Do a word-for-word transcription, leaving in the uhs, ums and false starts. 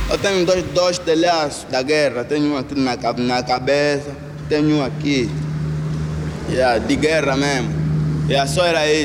Eu tenho dois, dois telhaços da guerra, tenho um aqui na, ca- na cabeça, tenho um aqui, yeah, de guerra mesmo. Yeah, só era isso.